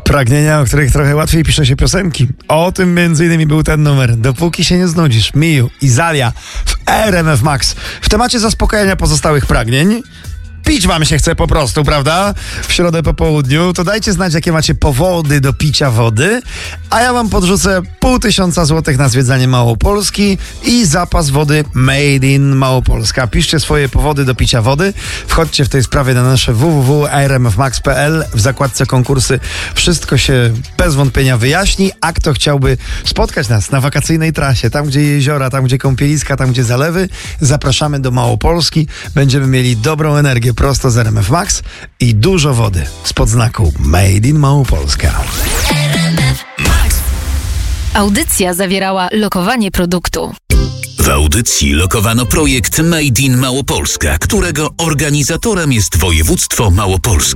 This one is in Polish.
Pragnienia, o których trochę łatwiej pisze się piosenki. O tym m.in. był ten numer. Dopóki się nie znudzisz. Miu i Zalia w RMF Max. W temacie zaspokajania pozostałych pragnień. Pić wam się chce po prostu, prawda? W środę po południu. To dajcie znać, jakie macie powody do picia wody. A ja wam podrzucę 500 złotych na zwiedzanie Małopolski i zapas wody Made in Małopolska. Piszcie swoje powody do picia wody. Wchodźcie w tej sprawie na nasze www.rmfmax.pl. W zakładce konkursy wszystko się bez wątpienia wyjaśni. A kto chciałby spotkać nas na wakacyjnej trasie, tam gdzie jeziora, tam gdzie kąpieliska, tam gdzie zalewy, zapraszamy do Małopolski. Będziemy mieli dobrą energię prosto z RMF Max i dużo wody spod znaku Made in Małopolska. Audycja zawierała lokowanie produktu. W audycji lokowano projekt Made in Małopolska, którego organizatorem jest województwo małopolskie.